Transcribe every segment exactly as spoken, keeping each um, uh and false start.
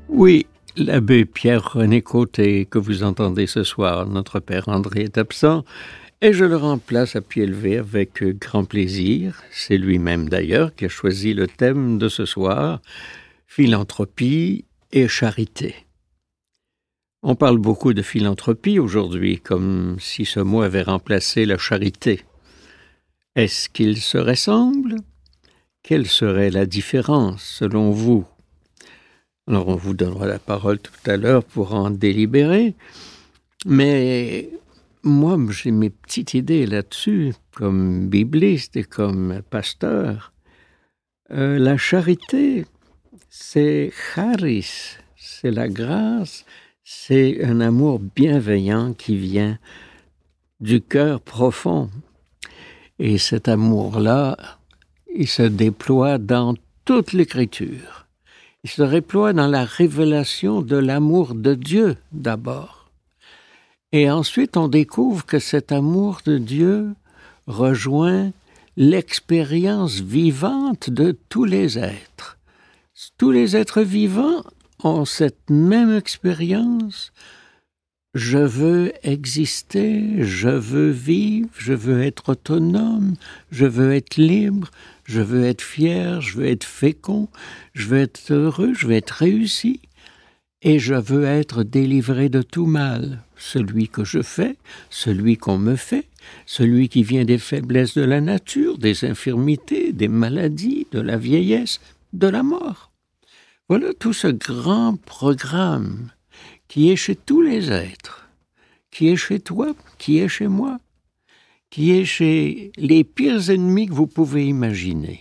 Oui, l'abbé Pierre-René Côté, que vous entendez ce soir, notre père André est absent, et je le remplace à pied levé avec grand plaisir. C'est lui-même d'ailleurs qui a choisi le thème de ce soir, philanthropie et charité. On parle beaucoup de philanthropie aujourd'hui, comme si ce mot avait remplacé la charité. Est-ce qu'ils se ressemblent? Quelle serait la différence selon vous? Alors, on vous donnera la parole tout à l'heure pour en délibérer, mais moi, j'ai mes petites idées là-dessus, comme bibliste et comme pasteur. Euh, la charité, c'est charis, c'est la grâce, c'est un amour bienveillant qui vient du cœur profond. Et cet amour-là, il se déploie dans toute l'Écriture. Il se déploie dans la révélation de l'amour de Dieu d'abord. Et ensuite, on découvre que cet amour de Dieu rejoint l'expérience vivante de tous les êtres. Tous les êtres vivants ont cette même expérience. Je veux exister, je veux vivre, je veux être autonome, je veux être libre, je veux être fier, je veux être fécond, je veux être heureux, je veux être réussi, et je veux être délivré de tout mal, celui que je fais, celui qu'on me fait, celui qui vient des faiblesses de la nature, des infirmités, des maladies, de la vieillesse, de la mort. Voilà tout ce grand programme qui est chez tous les êtres, qui est chez toi, qui est chez moi, qui est chez les pires ennemis que vous pouvez imaginer.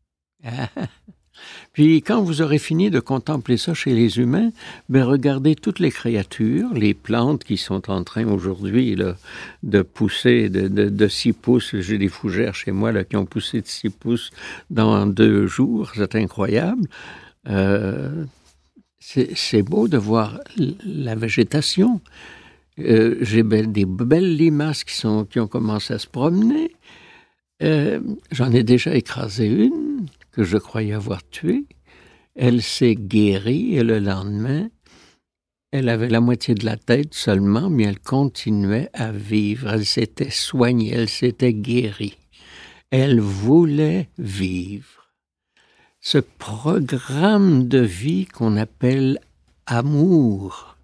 Puis quand vous aurez fini de contempler ça chez les humains, ben regardez toutes les créatures, les plantes qui sont en train aujourd'hui là, de pousser de, de, de six pouces. J'ai des fougères chez moi là, qui ont poussé de six pouces dans deux jours, c'est incroyable. Euh, c'est, c'est beau de voir la végétation. Euh, j'ai be- des belles limaces qui, sont, qui ont commencé à se promener. Euh, j'en ai déjà écrasé une que je croyais avoir tuée. Elle s'est guérie et le lendemain, elle avait la moitié de la tête seulement, mais elle continuait à vivre. Elle s'était soignée, elle s'était guérie. Elle voulait vivre. Ce programme de vie qu'on appelle amour,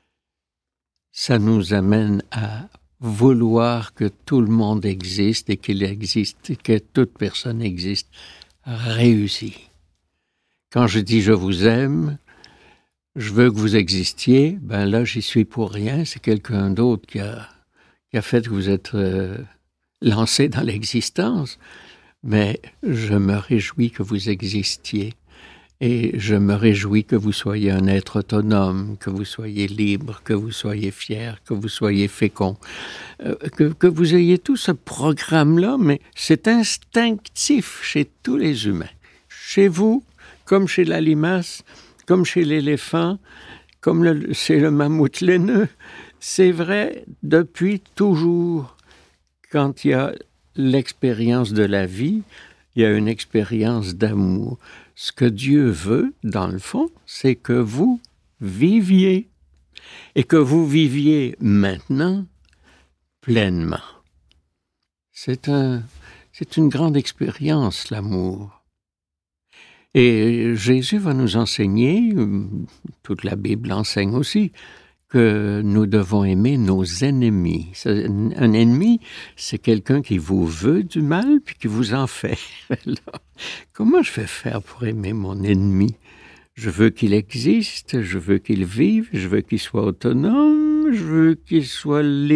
ça nous amène à vouloir que tout le monde existe et qu'il existe, que toute personne existe réussie. Quand je dis « je vous aime », je veux que vous existiez, ben là, j'y suis pour rien. C'est quelqu'un d'autre qui a, qui a fait que vous êtes euh, lancé dans l'existence. Mais je me réjouis que vous existiez. Et je me réjouis que vous soyez un être autonome, que vous soyez libre, que vous soyez fier, que vous soyez fécond, euh, que, que vous ayez tout ce programme-là, mais c'est instinctif chez tous les humains. Chez vous, comme chez la limace, comme chez l'éléphant, comme le, chez le mammouth laineux, c'est vrai depuis toujours. Quand il y a l'expérience de la vie, il y a une expérience d'amour. Ce que Dieu veut, dans le fond, c'est que vous viviez et que vous viviez maintenant pleinement. C'est un, c'est une grande expérience, l'amour. Et Jésus va nous enseigner, toute la Bible enseigne aussi, que nous devons aimer nos ennemis. Un ennemi, c'est quelqu'un qui vous veut du mal puis qui vous en fait. Alors, comment je vais faire pour aimer mon ennemi? Je veux qu'il existe, je veux qu'il vive, je veux qu'il soit autonome, je veux qu'il soit libre.